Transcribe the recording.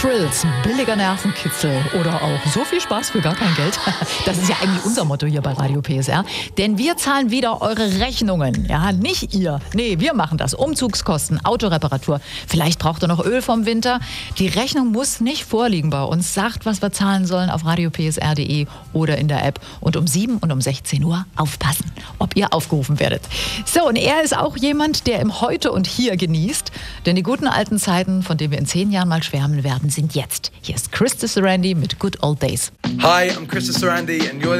Thrills, billiger Nervenkitzel oder auch so viel Spaß für gar kein Geld. Das ist ja eigentlich unser Motto hier bei Radio PSR. Denn wir zahlen wieder eure Rechnungen. Ja, nicht ihr. Nee, wir machen das. Umzugskosten, Autoreparatur. Vielleicht braucht ihr noch Öl vom Winter. Die Rechnung muss nicht vorliegen bei uns. Sagt, was wir zahlen sollen auf radiopsr.de oder in der App. Und um 7 und um 16 Uhr aufpassen, ob ihr aufgerufen werdet. So, und er ist auch jemand, der im Heute und Hier genießt. Denn die guten alten Zeiten, von denen wir in 10 Jahren mal schwärmen werden, sind jetzt. Hier ist Krista Sarandí mit Good Old Days. Hi, I'm Krista Sarandí and you're